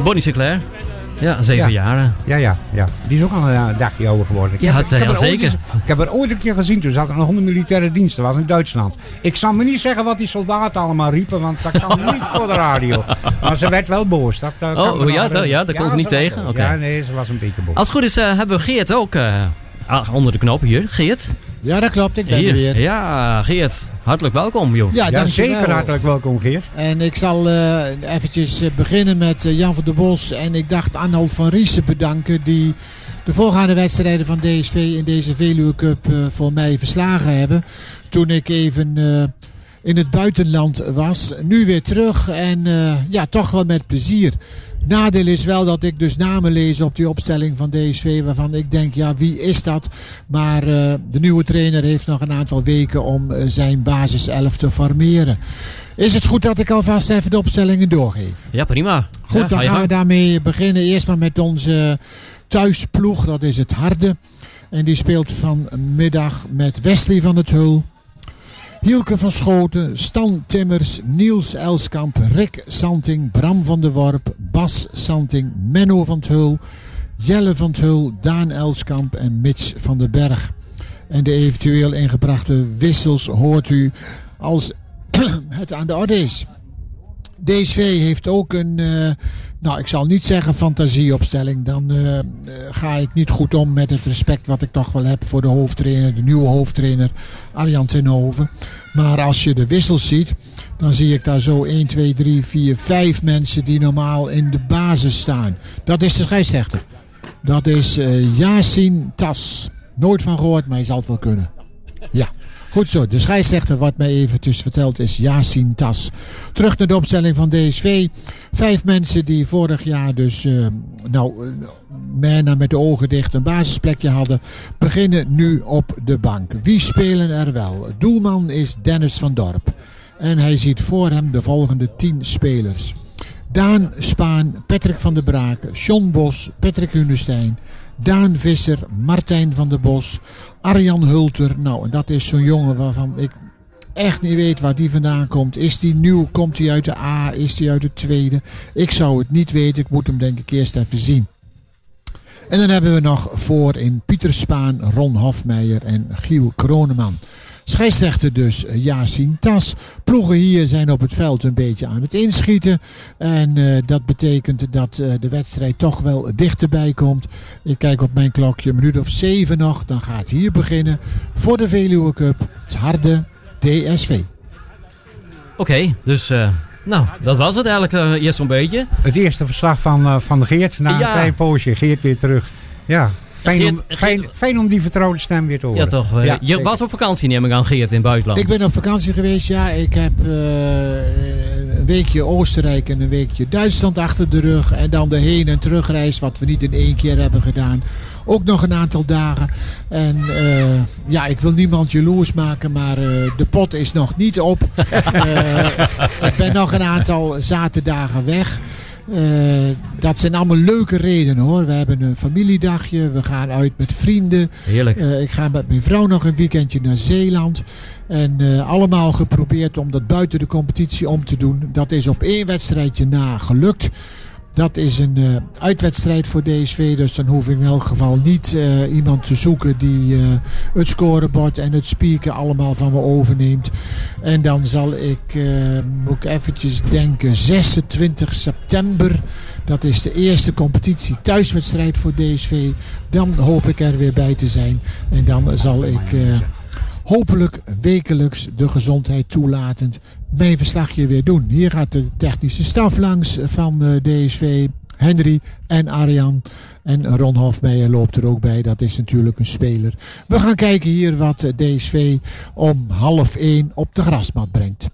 Bonnie Sinclair. Ja, 7 jaar. Ja. Die is ook al een dagje ouder geworden. Zeker. Ik heb haar ooit een keer gezien. Toen zat er nog 100 militaire dienst. Dat was in Duitsland. Ik zal me niet zeggen wat die soldaten allemaal riepen. Want dat kan niet voor de radio. Maar ze werd wel boos. Dat kon ze niet tegen? Okay. Ja, nee, ze was een beetje boos. Als het goed is hebben we Geert ook onder de knop hier. Geert? Ja, dat klopt. Ik ben er weer. Ja, Geert. Hartelijk welkom, joh. Ja, zeker hartelijk welkom, Geert. En ik zal eventjes beginnen met Jan van der Bos. En ik dacht Arnold van Riesen bedanken. Die de voorgaande wedstrijden van DSV in deze Veluwe Cup voor mij verslagen hebben. Toen ik even in het buitenland was. Nu weer terug. En toch wel met plezier. Nadeel is wel dat ik dus namen lees op die opstelling van DSV waarvan ik denk, wie is dat? Maar de nieuwe trainer heeft nog een aantal weken om zijn basiself te formeren. Is het goed dat ik alvast even de opstellingen doorgeef? Ja, prima. Goed, dan gaan we daarmee beginnen. Eerst maar met onze thuisploeg, dat is het Harde. En die speelt vanmiddag met Wesley van het Hul, Hielke van Schoten, Stan Timmers, Niels Elskamp, Rick Santing, Bram van der Worp, Bas Santing, Menno van het Hul, Jelle van het Hul, Daan Elskamp en Mitch van den Berg. En de eventueel ingebrachte wissels hoort u als het aan de orde is. DSV heeft ook een, ik zal niet zeggen fantasieopstelling. Dan ga ik niet goed om met het respect wat ik toch wel heb voor de hoofdtrainer, de nieuwe hoofdtrainer Arjan ten Hoven. Maar als je de wissels ziet, dan zie ik daar zo 1, 2, 3, 4, 5 mensen die normaal in de basis staan. Dat is de scheidsrechter. Dat is Yasin Tas. Nooit van gehoord, maar je zal het wel kunnen. Ja. Goed zo, de scheidsrechter wat mij eventjes verteld is Yasin Tas. Terug naar de opstelling van DSV. 5 mensen die vorig jaar dus bijna met de ogen dicht een basisplekje hadden, beginnen nu op de bank. Wie spelen er wel? Doelman is Dennis van Dorp. En hij ziet voor hem de volgende 10 spelers. Daan Spaan, Patrick van der Braken, John Bos, Patrick Hunestein, Daan Visser, Martijn van der Bos, Arjan Hulter. Nou, en dat is zo'n jongen waarvan ik echt niet weet waar die vandaan komt. Is die nieuw? Komt hij uit de A? Is die uit de tweede? Ik zou het niet weten. Ik moet hem denk ik eerst even zien. En dan hebben we nog voorin Pieter Spaan, Ron Hofmeijer en Giel Kroneman. Scheidsrechter dus Yasin Tas. Ploegen hier zijn op het veld een beetje aan het inschieten. En dat betekent dat de wedstrijd toch wel dichterbij komt. Ik kijk op mijn klokje, een minuut of 7 nog. Dan gaat hier beginnen voor de Veluwe Cup het Harde DSV. Oké, dus dat was het eigenlijk eerst zo'n beetje. Het eerste verslag van Geert na een klein poosje. Geert weer terug. Ja. Fijn om die vertrouwde stem weer te horen. Ja, toch. Je was op vakantie, neem ik aan, Geert, in het buitenland. Ik ben op vakantie geweest, ja. Ik heb een weekje Oostenrijk en een weekje Duitsland achter de rug. En dan de heen- en terugreis, wat we niet in 1 keer hebben gedaan. Ook nog een aantal dagen. En ik wil niemand jaloers maken, maar de pot is nog niet op. Ik ben nog een aantal zaterdagen weg. Dat zijn allemaal leuke redenen hoor. We hebben een familiedagje. We gaan uit met vrienden. Heerlijk. Ik ga met mijn vrouw nog een weekendje naar Zeeland. En allemaal geprobeerd om dat buiten de competitie om te doen. Dat is op 1 wedstrijdje na gelukt. Dat is een uitwedstrijd voor DSV. Dus dan hoef ik in elk geval niet iemand te zoeken die het scorebord en het spieken allemaal van me overneemt. En dan zal moet ik eventjes denken, 26 september. Dat is de eerste competitie thuiswedstrijd voor DSV. Dan hoop ik er weer bij te zijn. En dan zal ik hopelijk wekelijks de gezondheid toelatend mijn verslagje weer doen. Hier gaat de technische staf langs van DSV. Henry en Arjan. En Ron Hofmeijer loopt er ook bij. Dat is natuurlijk een speler. We gaan kijken hier wat DSV om 12:30 op de grasmat brengt.